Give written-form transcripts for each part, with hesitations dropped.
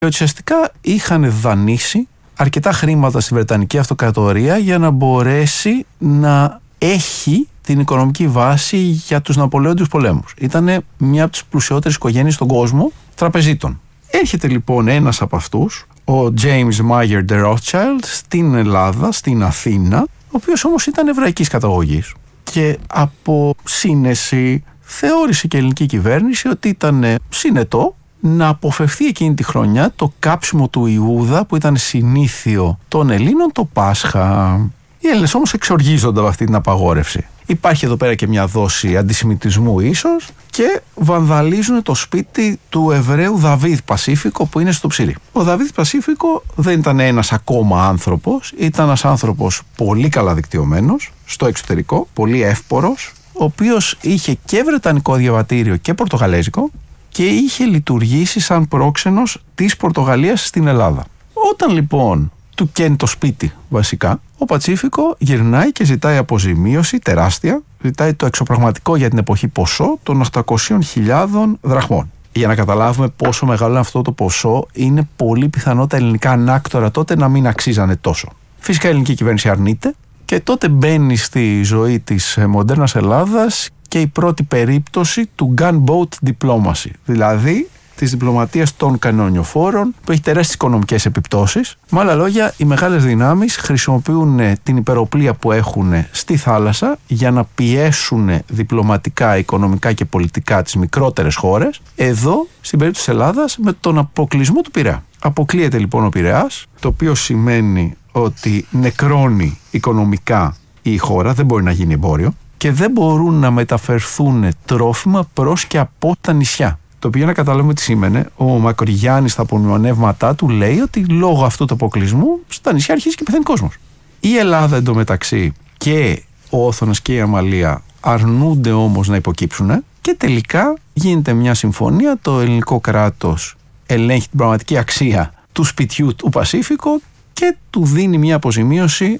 Ουσιαστικά είχαν δανείσει αρκετά χρήματα στη Βρετανική Αυτοκρατορία για να μπορέσει να έχει την οικονομική βάση για τους Ναπολεόντιους πολέμους. Ήταν μια από τις πλουσιότερες οικογένειες στον κόσμο τραπεζίτων. Έρχεται λοιπόν ένας από αυτούς, ο James Mayer de Rothschild, στην Ελλάδα, στην Αθήνα, ο οποίος όμως ήταν εβραϊκής καταγωγής. Και από σύνεση θεώρησε και η ελληνική κυβέρνηση ότι ήταν συνετό να αποφευθεί εκείνη τη χρονιά το κάψιμο του Ιούδα που ήταν συνήθιο των Ελλήνων το Πάσχα. Οι Έλληνες όμως εξοργίζονται από αυτή την απαγόρευση. Υπάρχει εδώ πέρα και μια δόση αντισημιτισμού ίσως και βανδαλίζουν το σπίτι του Εβραίου Δαβίδ Πασίφικο που είναι στο Ψηρή. Ο Δαβίδ Πασίφικο δεν ήταν ένας ακόμα άνθρωπος, ήταν ένας άνθρωπος πολύ καλά δικτυωμένος στο εξωτερικό, πολύ εύπορος, ο οποίος είχε και βρετανικό διαβατήριο και πορτογαλέζικο και είχε λειτουργήσει σαν πρόξενος της Πορτογαλίας στην Ελλάδα. Όταν λοιπόν του καίνει το σπίτι βασικά, ο Πατσίφικο γυρνάει και ζητάει αποζημίωση τεράστια, ζητάει το εξωπραγματικό για την εποχή ποσό των 800.000 δραχμών. Για να καταλάβουμε πόσο μεγάλο είναι αυτό το ποσό, είναι πολύ πιθανό τα ελληνικά ανάκτορα τότε να μην αξίζανε τόσο. Φυσικά η ελληνική κυβέρνηση αρνείται και τότε μπαίνει στη ζωή της μοντέρνας Ελλάδας και η πρώτη περίπτωση του gunboat diplomacy, δηλαδή της διπλωματίας των κανονιοφόρων, που έχει τεράστιες οικονομικές επιπτώσεις. Με άλλα λόγια, οι μεγάλες δυνάμεις χρησιμοποιούν την υπεροπλία που έχουν στη θάλασσα για να πιέσουν διπλωματικά, οικονομικά και πολιτικά τις μικρότερες χώρες. Εδώ, στην περίπτωση της Ελλάδας, με τον αποκλεισμό του Πειραιά. Αποκλείεται λοιπόν ο Πειραιάς, το οποίο σημαίνει ότι νεκρώνει οικονομικά η χώρα, δεν μπορεί να γίνει εμπόριο και δεν μπορούν να μεταφερθούν τρόφιμα προς και από τα νησιά. Το οποίο, για να καταλάβουμε τι σήμαινε, ο Μακρυγιάννης στα απομνημονεύματά του λέει ότι λόγω αυτού του αποκλεισμού στα νησιά αρχίζει και πεθαίνει κόσμος. Η Ελλάδα εντωμεταξύ και ο Όθωνας και η Αμαλία αρνούνται όμως να υποκύψουν και τελικά γίνεται μια συμφωνία, το ελληνικό κράτος ελέγχει την πραγματική αξία του σπιτιού του Πασίφικο και του δίνει μια αποζημίωση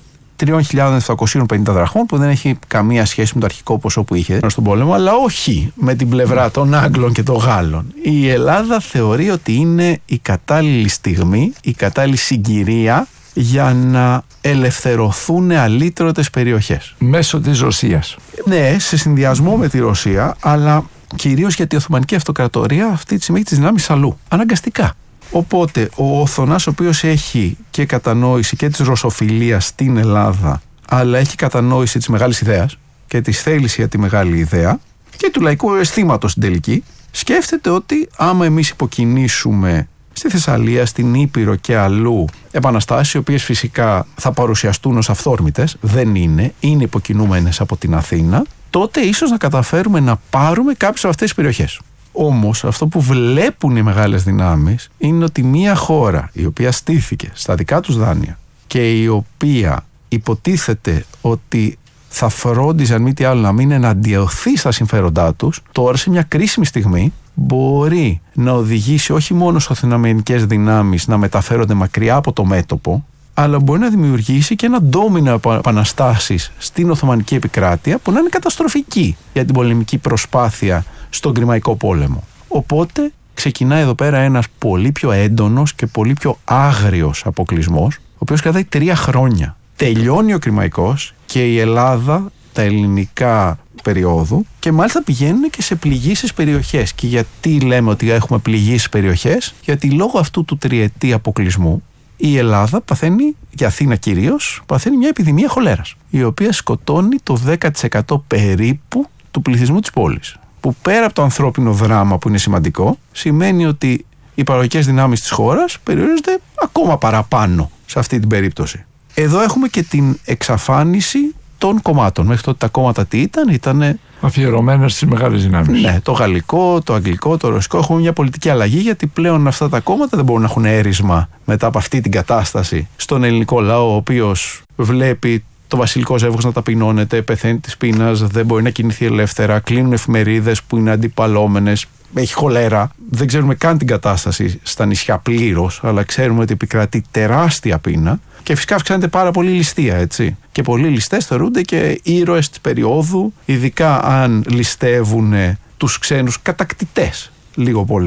3.750 δραχμών που δεν έχει καμία σχέση με το αρχικό ποσό που είχε στον πόλεμο, αλλά όχι με την πλευρά των Άγγλων και των Γάλλων. Η Ελλάδα θεωρεί ότι είναι η κατάλληλη στιγμή, η κατάλληλη συγκυρία για να ελευθερωθούν αλήτρωτες περιοχές. Μέσω της Ρωσίας. Ναι, σε συνδυασμό με τη Ρωσία, αλλά κυρίως γιατί η Οθωμανική Αυτοκρατορία αυτή τη στιγμή έχει τις δυνάμεις αλλού. Αναγκαστικά. Οπότε ο Όθωνας, ο οποίος έχει και κατανόηση και της ρωσοφιλίας στην Ελλάδα, αλλά έχει κατανόηση της μεγάλης ιδέας και της θέλησης για τη μεγάλη ιδέα και του λαϊκού αισθήματος στην τελική, σκέφτεται ότι άμα εμείς υποκινήσουμε στη Θεσσαλία, στην Ήπειρο και αλλού επαναστάσεις, οι οποίες φυσικά θα παρουσιαστούν ως αυθόρμητες, δεν είναι υποκινούμενες από την Αθήνα, τότε ίσως να καταφέρουμε να πάρουμε κάποιες από αυτές τις περιοχές. Όμως αυτό που βλέπουν οι μεγάλες δυνάμεις είναι ότι μια χώρα η οποία στήθηκε στα δικά τους δάνεια και η οποία υποτίθεται ότι θα φρόντιζαν μη τι άλλο να μην εναντιωθεί στα συμφέροντά τους, τώρα σε μια κρίσιμη στιγμή μπορεί να οδηγήσει όχι μόνο στις οθωμανικές δυνάμεις να μεταφέρονται μακριά από το μέτωπο, αλλά μπορεί να δημιουργήσει και ένα ντόμινο επαναστάσεις στην Οθωμανική επικράτεια που να είναι καταστροφική για την πολεμική προσπάθεια στον Κρημαϊκό πόλεμο. Οπότε ξεκινάει εδώ πέρα ένας πολύ πιο έντονος και πολύ πιο άγριος αποκλεισμός, ο οποίος κρατάει 3 χρόνια. Τελειώνει ο Κρημαϊκός και η Ελλάδα, τα ελληνικά περίοδου, και μάλιστα πηγαίνουν και σε πληγήσεις περιοχές. Και γιατί λέμε ότι έχουμε πληγήσεις περιοχές? Γιατί λόγω αυτού του τριετή αποκλεισμού η Ελλάδα παθαίνει, και Αθήνα κυρίως, παθαίνει μια επιδημία χολέρας, η οποία σκοτώνει το 10% περίπου του πληθυσμού της πόλης. Που πέρα από το ανθρώπινο δράμα που είναι σημαντικό, σημαίνει ότι οι παραγωγικές δυνάμεις της χώρας περιορίζονται ακόμα παραπάνω σε αυτή την περίπτωση. Εδώ έχουμε και την εξαφάνιση των κομμάτων. Μέχρι τότε τα κόμματα τι ήταν αφιερωμένες στις μεγάλες δυνάμεις. Ναι, το γαλλικό, το αγγλικό, το ρωσικό. Έχουμε μια πολιτική αλλαγή, γιατί πλέον αυτά τα κόμματα δεν μπορούν να έχουν έρισμα μετά από αυτή την κατάσταση στον ελληνικό λαό, ο οποίος βλέπει το βασιλικό ζεύγος να ταπεινώνεται, πεθαίνει της πείνας, δεν μπορεί να κινηθεί ελεύθερα, κλείνουν εφημερίδες που είναι αντιπαλόμενες, έχει χολέρα. Δεν ξέρουμε καν την κατάσταση στα νησιά πλήρως, αλλά ξέρουμε ότι επικρατεί τεράστια πείνα και φυσικά αυξάνεται πάρα πολύ ληστεία, έτσι. Και πολλοί ληστές θεωρούνται και ήρωες της περίοδου, ειδικά αν ληστεύουν τους ξένους κατακτητές, λίγο πολύ.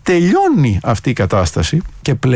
τελειώνει αυτή η κατάσταση και πλέον